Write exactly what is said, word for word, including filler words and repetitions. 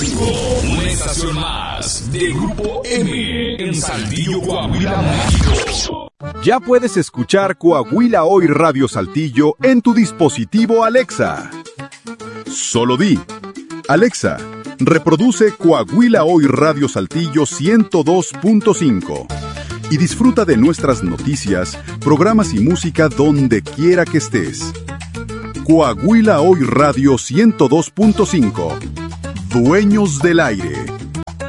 cinco, una estación más de Grupo M en Saltillo, Coahuila, México. Ya puedes escuchar Coahuila Hoy Radio Saltillo en tu dispositivo Alexa. Solo di: Alexa, reproduce Coahuila Hoy Radio Saltillo ciento dos punto cinco y disfruta de nuestras noticias, programas y música donde quiera que estés. Coahuila Hoy Radio ciento dos punto cinco. Dueños del aire.